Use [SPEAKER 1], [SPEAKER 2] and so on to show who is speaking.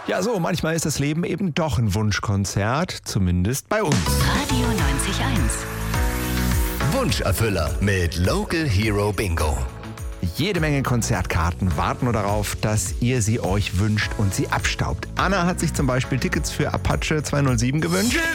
[SPEAKER 1] Ja, so, manchmal ist das Leben eben doch ein Wunschkonzert, zumindest bei uns.
[SPEAKER 2] Radio 90.1.
[SPEAKER 3] Wunscherfüller mit Local Hero Bingo.
[SPEAKER 1] Jede Menge Konzertkarten warten nur darauf, dass ihr sie euch wünscht und sie abstaubt. Anna hat sich zum Beispiel Tickets für Apache 207 gewünscht.